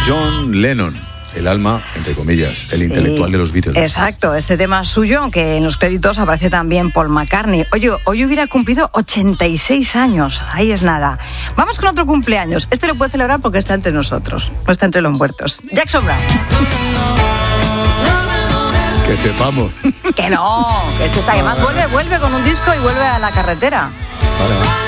John Lennon, el alma, entre comillas, el intelectual de los Beatles. Exacto, este tema es suyo, aunque en los créditos aparece también Paul McCartney. Oye, hoy hubiera cumplido 86 años, ahí es nada. Vamos con otro cumpleaños. Este lo puede celebrar porque está entre nosotros, no está entre los muertos. Jackson Browne. Que sepamos. Que no, que este está, además vuelve con un disco y vuelve a la carretera. Vale.